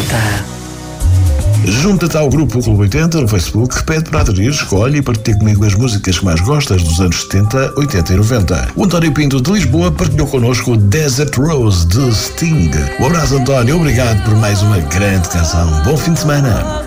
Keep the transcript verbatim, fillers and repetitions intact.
Junta-te ao grupo Clube oitenta no Facebook, pede para aderir, escolhe e partilha comigo as músicas que mais gostas dos anos setenta, oitenta e noventa. O António Pinto de Lisboa partilhou connosco o Desert Rose de Sting. Um abraço, António, obrigado por mais uma grande canção. Bom fim de semana.